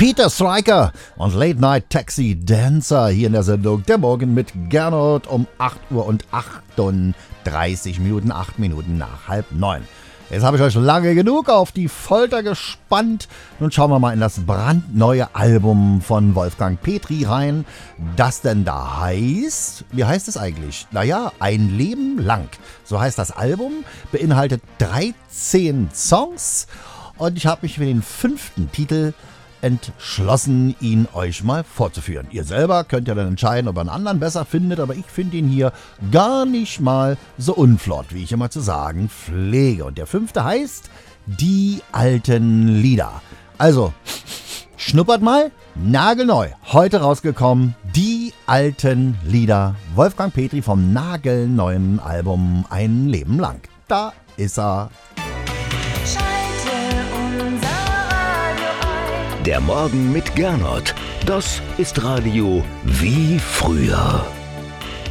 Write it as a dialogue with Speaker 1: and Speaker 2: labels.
Speaker 1: Peter Stryker und Late Night Taxi Dancer hier in der Sendung Der Morgen mit Gernot um 8 Uhr und 38 Minuten, 8 Minuten nach 8:30. Jetzt habe ich euch lange genug auf die Folter gespannt. Nun schauen wir mal in das brandneue Album von Wolfgang Petri rein, das denn da heißt, wie heißt es eigentlich? Naja, Ein Leben lang. So heißt das Album, beinhaltet 13 Songs und ich habe mich für den 5. Titel entschlossen, ihn euch mal vorzuführen. Ihr selber könnt ja dann entscheiden, ob ihr einen anderen besser findet, aber ich finde ihn hier gar nicht mal so unflott, wie ich immer zu sagen pflege. Und der 5. heißt Die alten Lieder. Also, schnuppert mal, nagelneu, heute rausgekommen, Die alten Lieder. Wolfgang Petri vom nagelneuen Album Ein Leben lang. Da ist er.
Speaker 2: Der Morgen mit Gernot, das ist Radio wie früher.